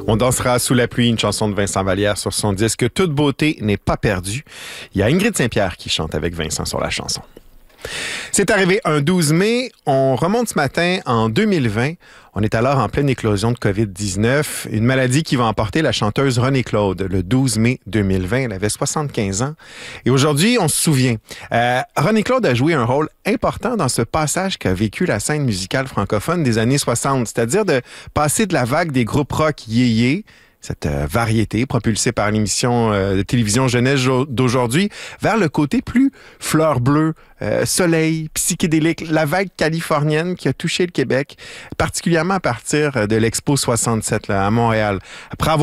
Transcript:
On dansera sous la pluie, une chanson de Vincent Vallière sur son disque Toute beauté n'est pas perdue. Il y a Ingrid Saint-Pierre qui chante avec Vincent sur la chanson. C'est arrivé un 12 mai. On remonte ce matin en 2020. On est alors en pleine éclosion de COVID-19, une maladie qui va emporter la chanteuse René Claude le 12 mai 2020. Elle avait 75 ans. Et aujourd'hui, on se souvient. René Claude a joué un rôle important dans ce passage qu'a vécu la scène musicale francophone des années 60, c'est-à-dire de passer de la vague des groupes rock yéyé, cette variété propulsée par l'émission de télévision jeunesse d'aujourd'hui, vers le côté plus fleur bleue, soleil, psychédélique, la vague californienne qui a touché le Québec, particulièrement à partir de l'Expo 67 là, à Montréal. Après avoir